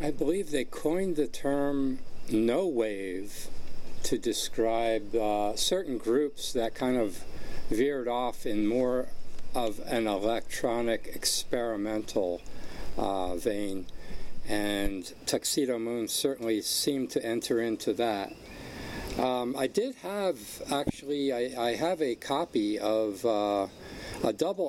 I believe they coined the term no wave to describe certain groups that kind of veered off in more of an electronic experimental vein, and Tuxedo Moon certainly seemed to enter into that. I did have, actually, I have a copy of a double